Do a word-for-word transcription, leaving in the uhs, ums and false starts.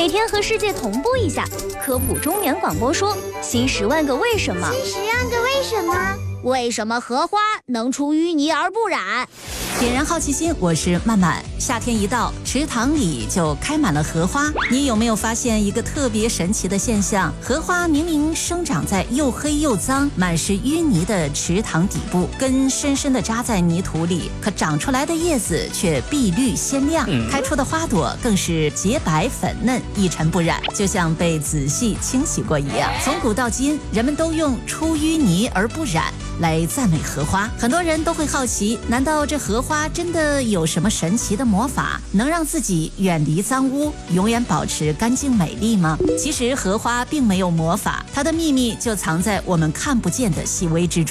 每天和世界同步一下，科普中年广播说新十万个为什么。 新十万个为什么？ 为什么荷花能出淤泥而不染？ 点燃好奇心，我是曼曼。夏天一到，池塘里就开满了荷花。你有没有发现一个特别神奇的现象？荷花明明生长在又黑又脏、满是淤泥的池塘底部，根深深地扎在泥土里，可长出来的叶子却碧绿鲜亮，开出的花朵更是洁白粉嫩，一尘不染，就像被仔细清洗过一样。从古到今，人们都用出淤泥而不染来赞美荷花。很多人都会好奇，难道这荷花真的有什么神奇的魔法，能让自己远离脏污，永远保持干净美丽吗？其实荷花并没有魔法，它的秘密就藏在我们看不见的细微之处。